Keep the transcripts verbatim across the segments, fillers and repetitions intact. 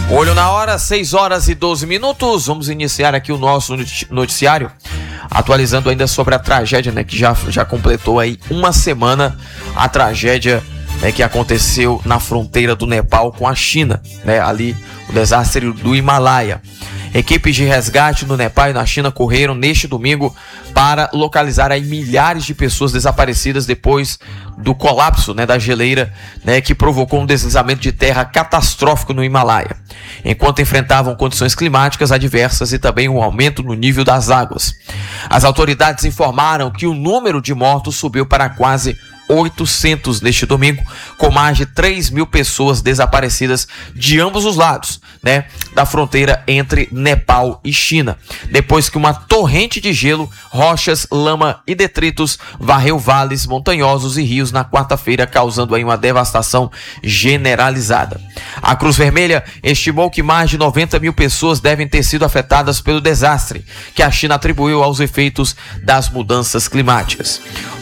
Olho na hora, seis horas e doze minutos. Vamos iniciar aqui o nosso noticiário, atualizando ainda sobre a tragédia, né, que já, já completou aí uma semana, a tragédia, né, que aconteceu na fronteira do Nepal com a China, né, ali o desastre do Himalaia. Equipes de resgate no Nepal e na China correram neste domingo para localizar aí milhares de pessoas desaparecidas depois do colapso, né, da geleira, né, que provocou um deslizamento de terra catastrófico no Himalaia, enquanto enfrentavam condições climáticas adversas e também um aumento no nível das águas. As autoridades informaram que o número de mortos subiu para quase oitocentos neste domingo, com mais de três mil pessoas desaparecidas de ambos os lados, né, da fronteira entre Nepal e China, depois que uma torrente de gelo, rochas, lama e detritos varreu vales montanhosos e rios na quarta-feira, causando aí uma devastação generalizada. A Cruz Vermelha estimou que mais de noventa mil pessoas devem ter sido afetadas pelo desastre, que a China atribuiu aos efeitos das mudanças climáticas.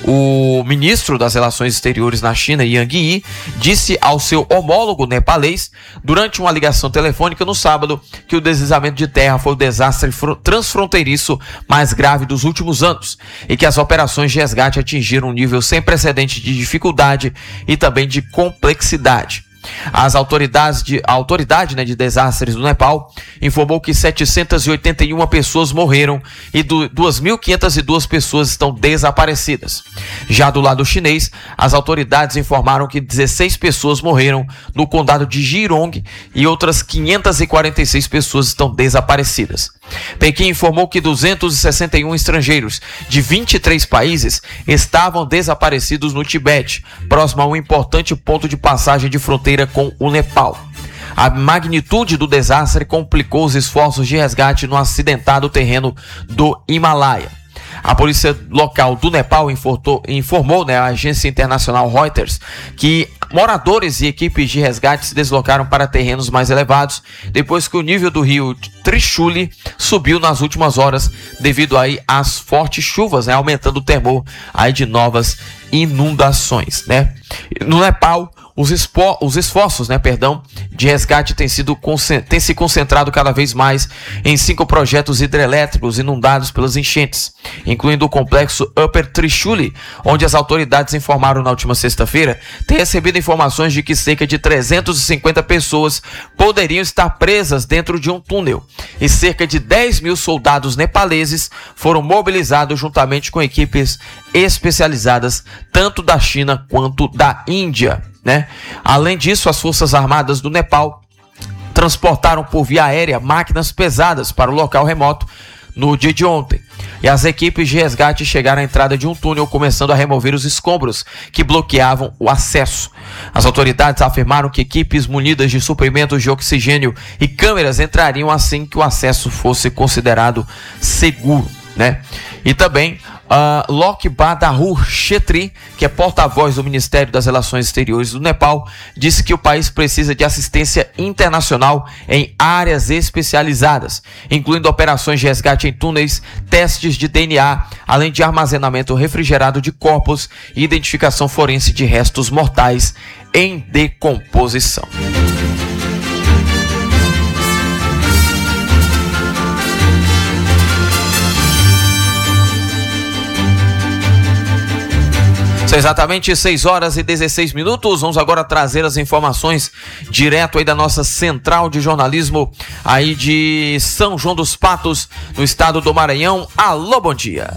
O ministro das Relações Exteriores na China, Yang Yi, disse ao seu homólogo nepalês, durante uma ligação telefônica no sábado, que o deslizamento de terra foi o desastre transfronteiriço mais grave dos últimos anos e que as operações de resgate atingiram um nível sem precedente de dificuldade e também de complexidade. As autoridades de, a autoridade né, de desastres do Nepal informou que setecentas e oitenta e uma pessoas morreram e duas mil quinhentas e duas pessoas estão desaparecidas. Já do lado chinês, as autoridades informaram que dezesseis pessoas morreram no condado de Jirong e outras quinhentas e quarenta e seis pessoas estão desaparecidas. Pequim informou que duzentos e sessenta e um estrangeiros de vinte e três países estavam desaparecidos no Tibete, próximo a um importante ponto de passagem de fronteira com o Nepal. A magnitude do desastre complicou os esforços de resgate no acidentado terreno do Himalaia. A polícia local do Nepal informou, informou né, a agência internacional Reuters que moradores e equipes de resgate se deslocaram para terrenos mais elevados depois que o nível do rio Trishuli subiu nas últimas horas devido aí às fortes chuvas, né, aumentando o temor aí de novas inundações, né? No Nepal, os, espo, os esforços, né, perdão, de resgate têm sido têm se concentrado cada vez mais em cinco projetos hidrelétricos inundados pelas enchentes, incluindo o complexo Upper Trishuli, onde as autoridades informaram na última sexta-feira ter recebido informações de que cerca de trezentas e cinquenta pessoas poderiam estar presas dentro de um túnel e cerca de dez mil soldados nepaleses foram mobilizados juntamente com equipes especializadas tanto da China quanto da Índia, né? Além disso, as Forças Armadas do Nepal transportaram por via aérea máquinas pesadas para o local remoto no dia de ontem. E as equipes de resgate chegaram à entrada de um túnel, começando a remover os escombros que bloqueavam o acesso. As autoridades afirmaram que equipes munidas de suprimentos de oxigênio e câmeras entrariam assim que o acesso fosse considerado seguro, né? E também uh, Lok Badahur Chetri, que é porta-voz do Ministério das Relações Exteriores do Nepal, disse que o país precisa de assistência internacional em áreas especializadas, incluindo operações de resgate em túneis, testes de D N A, além de armazenamento refrigerado de corpos e identificação forense de restos mortais em decomposição. São exatamente seis horas e dezesseis minutos. Vamos agora trazer as informações direto aí da nossa central de jornalismo aí de São João dos Patos, no estado do Maranhão. Alô, bom dia.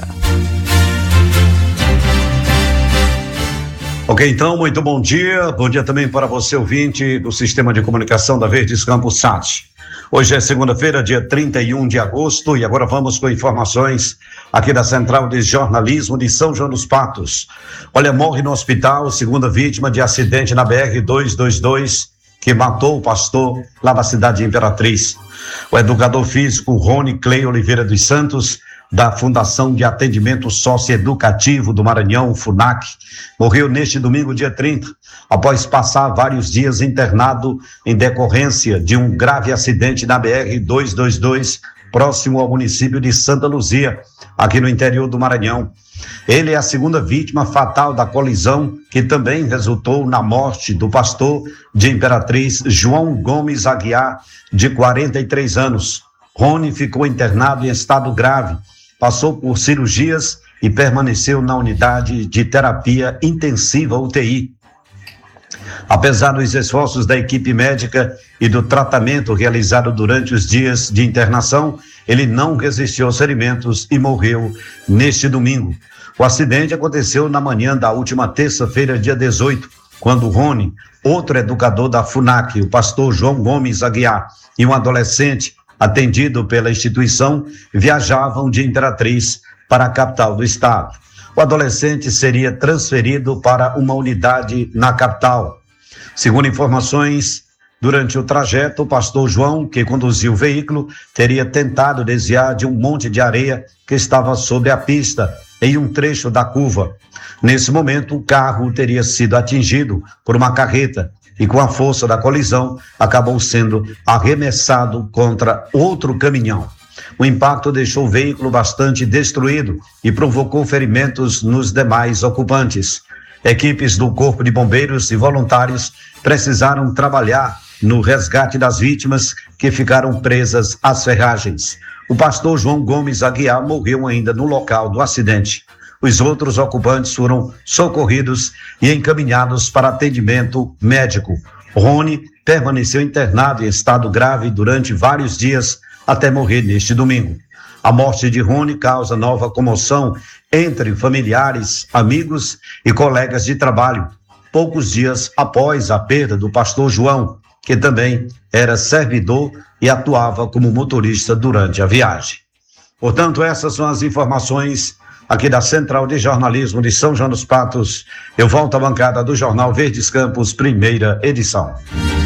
Ok, então, muito bom dia. Bom dia também para você, ouvinte do Sistema de Comunicação da Verdes Campos Sat. Hoje é segunda-feira, dia trinta e um de agosto, e agora vamos com informações aqui da Central de Jornalismo de São João dos Patos. Olha, morre no hospital segunda vítima de acidente na B R duzentos e vinte e dois que matou o pastor lá na cidade de Imperatriz. O educador físico Rony Clay Oliveira dos Santos, da Fundação de Atendimento Socioeducativo do Maranhão, FUNAC, morreu neste domingo, dia trinta, após passar vários dias internado em decorrência de um grave acidente na B R duzentos e vinte e dois, próximo ao município de Santa Luzia, aqui no interior do Maranhão. Ele é a segunda vítima fatal da colisão, que também resultou na morte do pastor de Imperatriz João Gomes Aguiar, de quarenta e três anos. Rony ficou internado em estado grave, passou por cirurgias e permaneceu na unidade de terapia intensiva U T I. Apesar dos esforços da equipe médica e do tratamento realizado durante os dias de internação, ele não resistiu aos ferimentos e morreu neste domingo. O acidente aconteceu na manhã da última terça-feira, dia dezoito, quando Rony, outro educador da FUNAC, o pastor João Gomes Aguiar, e um adolescente atendido pela instituição, viajavam de Imperatriz para a capital do estado. O adolescente seria transferido para uma unidade na capital. Segundo informações, durante o trajeto, o pastor João, que conduziu o veículo, teria tentado desviar de um monte de areia que estava sobre a pista, em um trecho da curva. Nesse momento, o carro teria sido atingido por uma carreta e, com a força da colisão, acabou sendo arremessado contra outro caminhão. O impacto deixou o veículo bastante destruído e provocou ferimentos nos demais ocupantes. Equipes do Corpo de Bombeiros e voluntários precisaram trabalhar no resgate das vítimas que ficaram presas às ferragens. O pastor João Gomes Aguiar morreu ainda no local do acidente. Os outros ocupantes foram socorridos e encaminhados para atendimento médico. Rony permaneceu internado em estado grave durante vários dias até morrer neste domingo. A morte de Rony causa nova comoção entre familiares, amigos e colegas de trabalho, poucos dias após a perda do pastor João, que também era servidor e atuava como motorista durante a viagem. Portanto, essas são as informações aqui da Central de Jornalismo de São João dos Patos. Eu volto à bancada do Jornal Verdes Campos, primeira edição.